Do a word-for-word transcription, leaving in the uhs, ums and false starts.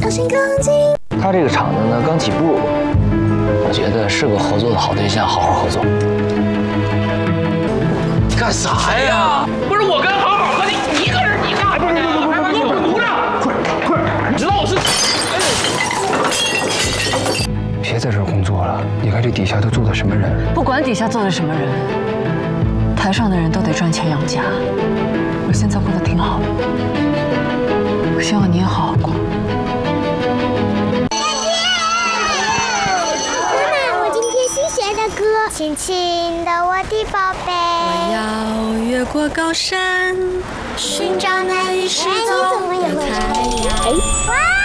他这个厂子呢刚起步，我觉得是个合作的好对象，好好合作。干啥呀？ 不是我跟好好和你一个人，你干啥呢？给我鼓掌！快快，你知道我是？ 别在这儿工作了，你看这底下都坐的什么人？ 不管底下坐的什么人，台上的人都得赚钱养家。我现在过得挺好的，我希望你也好好过。 妈妈，我今天新学的歌，亲亲的我的宝贝。 我要越过高山，寻找那已失踪的太阳。 哇！